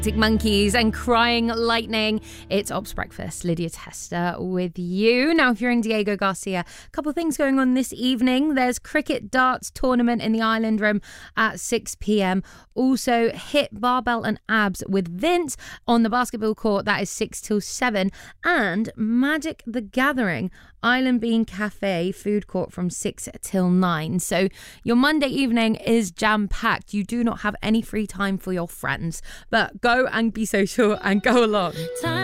Arctic Monkeys and Crying Lightning. It's Ops Breakfast. Lydia Tester with you. Now, if you're in Diego Garcia, a couple of things going on this evening. There's cricket darts tournament in the Island Room at 6 p.m. Also, HIIT Barbell and Abs with Vince on the basketball court. That is 6 till 7. And Magic the Gathering, Island Bean Cafe food court from 6 till 9. So your Monday evening is jam-packed. You do not have any free time for your friends. But go and be social and go along.